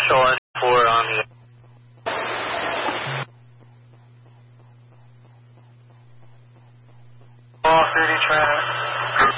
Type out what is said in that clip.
Marshall and 4 on the All 30 traffic.